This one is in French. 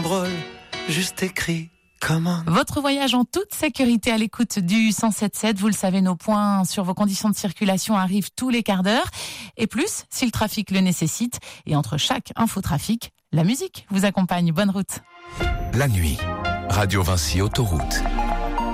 banderole, juste écrit commande. Votre voyage en toute sécurité à l'écoute du 107.7. Vous le savez, nos points sur vos conditions de circulation arrivent tous les quarts d'heure. Et plus, si le trafic le nécessite. Et entre chaque infotrafic, la musique vous accompagne. Bonne route. La nuit, Radio Vinci Autoroute.